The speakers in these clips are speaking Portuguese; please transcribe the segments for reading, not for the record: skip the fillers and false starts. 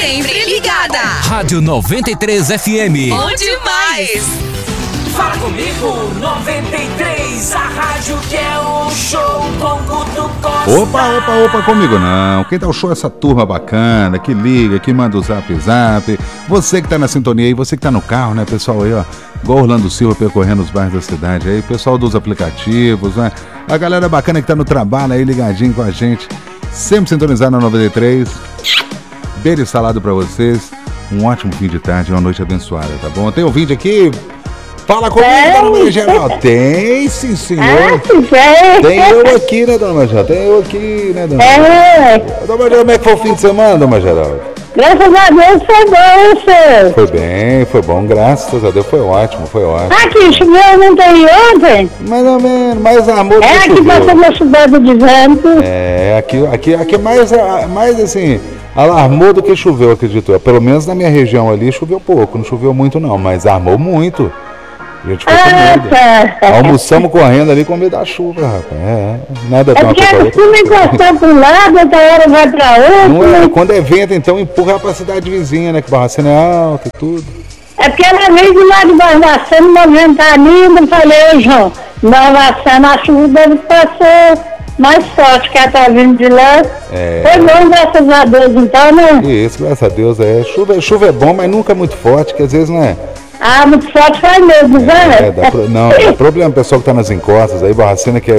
sempre ligada. Rádio 93 FM. Bom demais. Fala comigo, 93, a rádio que é o show com Guto Costa. Opa, comigo não. Quem tá o show é essa turma bacana, que liga, que manda o zap. Você que tá na sintonia aí, você que tá no carro, né, pessoal aí, ó. Igual Orlando Silva percorrendo os bairros da cidade aí, pessoal dos aplicativos, né? A galera bacana que tá no trabalho aí, ligadinho com a gente. Sempre sintonizado na 93. Beijo salado pra vocês. Um ótimo fim de tarde, uma noite abençoada, tá bom? Tem ouvinte aqui? Fala comigo, dona Maria Geral. Tem, sim, senhor. Tem eu aqui, né, dona Maria Geral? Tem eu aqui, né, dona Maria Geral? Dona Maria Geral, como é que foi o fim de semana, dona Maria Geral? Graças a Deus foi bom, senhor. Foi bem, foi bom, graças a Deus, foi ótimo. Aqui, choveu não tem ontem? Mais ou menos, mais amor que aqui choveu. passou uma chuva de vento. Aqui é mais assim, alarmou do que choveu, acredito eu. Pelo menos na minha região ali choveu pouco, não choveu muito não, mas armou muito. A gente ficou com medo. Almoçamos correndo ali com medo da chuva, rapaz. Nada tão porque a chuva encostou para um lado, outra hora vai para outro. Não é, quando é vento, então empurra para a cidade vizinha, né? Que Barbacena é alta e tudo. É porque ela veio de lá de Barbacena, uma ventania, eu falei, João, Barbacena a chuva deve passar mais forte que ela tá vindo de lá. Foi bom, graças a Deus, então, né? Isso, graças a Deus, Chuva é bom, mas nunca muito forte, que às vezes não é. Muito forte faz mesmo, né? Dá problema, pessoal que tá nas encostas, aí Barbacena, que é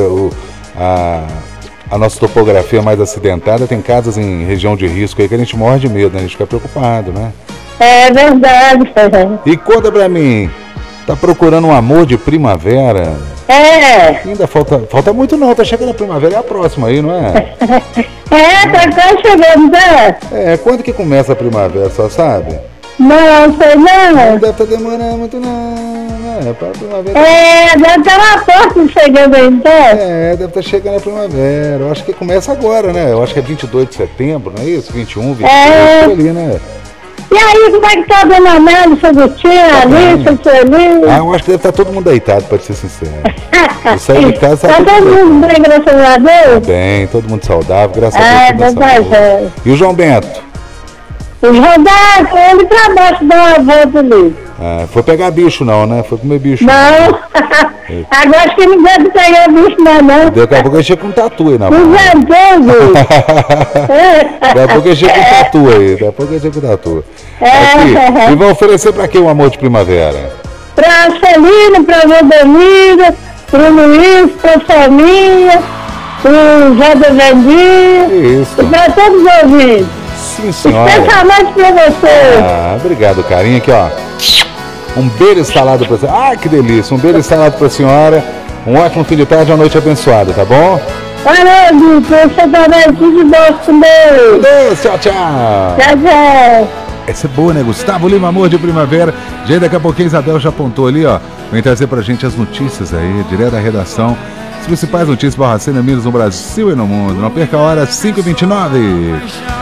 a nossa topografia mais acidentada, tem casas em região de risco aí que a gente morre de medo, né? A gente fica preocupado, né? É verdade. E conta pra mim, tá procurando um amor de primavera? Ainda falta muito não, tá chegando a primavera, é a próxima aí, não é? Tá quase chegando, né? Quando que começa a primavera, só sabe? Não, sei não. Não deve estar demorando muito não, né? Para a primavera. Deve estar na porta chegando aí, então. Deve estar chegando a primavera. Eu acho que começa agora, né? Eu acho que é 22 de setembro, não é isso? 21, 22, por ali, né? E aí, como é que tá a dona Amélia, seu Gutinho, a Alice, seu Eli? Eu acho que deve estar todo mundo deitado, pra ser sincero. Eu saí de casa, tá todo mundo bem, graças a Deus? Tá bem, todo mundo saudável, graças a Deus. E o João Bento? O João Bento, ele pra baixo dá uma volta ali. Foi pegar bicho não, né? Foi comer bicho. Não. Agora acho que não deve pegar bicho não. Daqui a pouco eu chego com um tatu aí na mão. Daqui a pouco eu chego com tatu aí. E vão oferecer pra quem o amor de primavera? Pra Celina, pra Valdomiro, pro Luiz, pra Soninha, pro Jada Vendinho. Isso. E pra todos os ouvintes. Sim, senhora. Especialmente pra você. Obrigado, carinho. Aqui, ó. Um beijo instalado pra você. Que delícia. Um beijo instalado pra senhora. Um ótimo fim de tarde, uma noite abençoada, tá bom? Valeu, Guto. Você também. Tudo de bom com Deus. Deus, tchau. Tchau. Essa é boa, né? Gustavo Lima, amor de primavera. Gente, daqui a pouquinho Isabel já apontou ali, ó. Vem trazer pra gente as notícias aí, direto da redação. As principais notícias Barbacena, Minas, no Brasil e no mundo. Não perca a hora, 5h29.